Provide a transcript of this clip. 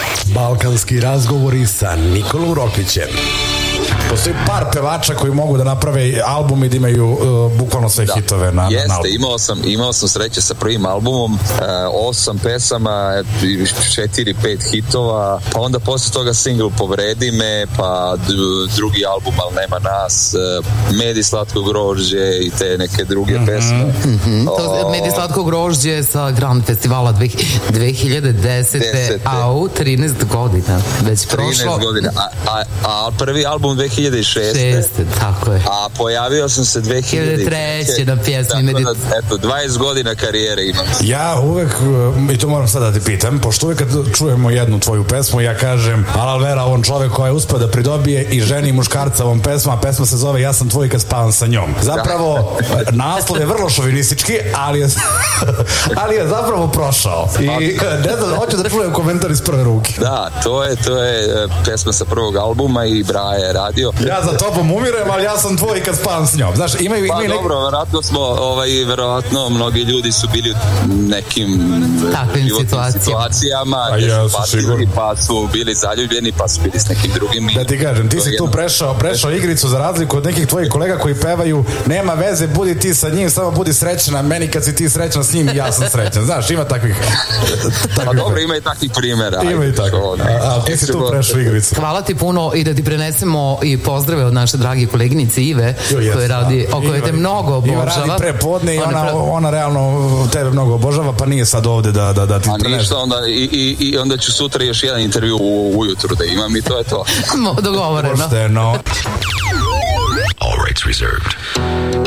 Balkanski razgovori sa Nikolom Roklićem. Postoji par pevača koji mogu da naprave album i da imaju bukvalno sve hitove na albumu. Imao sam sreće sa prvim albumom, 8 pesama, 4-5 hitova, pa onda posle toga singl Povredi me, pa drugi album Al nema nas, Med i slatko grožđe i te neke druge pesme. To Med i slatko grožđe sa Grand Festivala 2010. Au, 13 godina već prošlo. 13 godina, a prvi album 2006. Tako je. A pojavio sam se 2003. na pjesmi Meditacija. Eto, 20 godina karijere imam. Ja uvek, i to moram sad da te pitam, pošto uvek kad čujemo jednu tvoju pesmu, ja kažem, Alvera, on čovek koji je uspio da pridobije i ženi i muškarca ovom pesmu, a pesma se zove Ja sam tvoj kad spavam sa njom. Zapravo, naslov je vrlo šovinistički, ali je zapravo prošao. I ne znam, hoću da reklam komentar iz prve ruke. Da, to je pesma sa prvog albuma i Braja je radio. Ja za tobom umirem, ali ja sam tvoj kad spavam s njom. Znaš, dobro, verovatno mnogi ljudi su bili u nekim takvim situacijama pa su bili zaljubljeni, pa su bili s nekim drugim. Da ti kažem, ti si tu prešao igricu za razliku od nekih tvojih kolega koji pevaju nema veze, budi ti sa njim, samo budi srećna, meni kad si ti srećna s njim, ja sam srećan. Znaš, ima takvih. Pa dobro, ima i takvih primjera. Ima i takvih. A ti si tu prešao igricu. Hvala ti puno i da ti prenesemo i pozdrave od naše drage koleginice Ive, koja radi, o kojoj te mnogo obožava. Iva radi prepodne i ona realno tebe mnogo obožava, pa nije sad ovde da ti prenese. A ništa, onda ću sutra još jedan intervju ujutru da imam i to je to. Dogovoreno. Pošteno. All rights reserved.